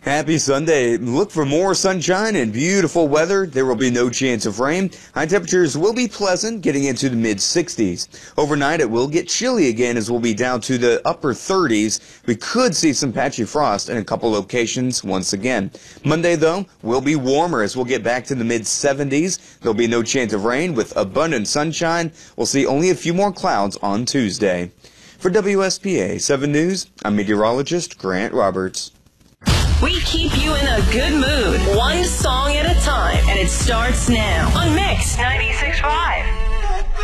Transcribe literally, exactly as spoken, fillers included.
Happy Sunday. Look for more sunshine and beautiful weather. There will be no chance of rain. High temperatures will be pleasant, getting into the mid sixties. Overnight, it will get chilly again as we'll be down to the upper thirties. We could see some patchy frost in a couple locations once again. Monday, though, will be warmer as we'll get back to the mid seventies. There'll be no chance of rain with abundant sunshine. We'll see only a few more clouds on Tuesday. For W S P A seven News, I'm meteorologist Grant Roberts. We keep you in a good mood, one song at a time, and it starts now on Mix ninety-six point five.